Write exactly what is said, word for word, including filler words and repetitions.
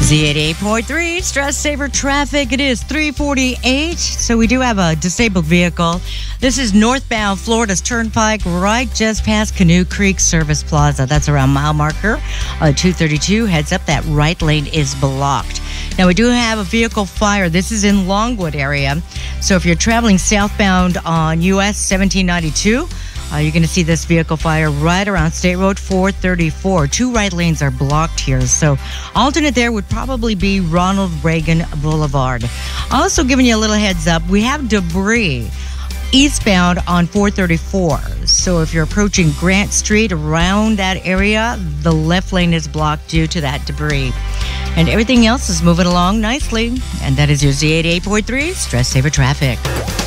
Z eighty-eight point three, Stress Saver Traffic. It is three forty-eight, so we do have a disabled vehicle. This is northbound Florida's Turnpike, right just past Canoe Creek Service Plaza. That's around mile marker uh, two thirty-two. Heads up, that right lane is blocked. Now, we do have a vehicle fire. This is in Longwood area. So if you're traveling southbound on U S seventeen ninety-two, Uh, you're going to see this vehicle fire right around State Road four thirty-four. Two right lanes are blocked here. So alternate there would probably be Ronald Reagan Boulevard. Also giving you a little heads up, we have debris eastbound on four thirty-four. So if you're approaching Grant Street around that area, the left lane is blocked due to that debris. And everything else is moving along nicely. And that is your Z eighty-eight point three Stress Saver Traffic.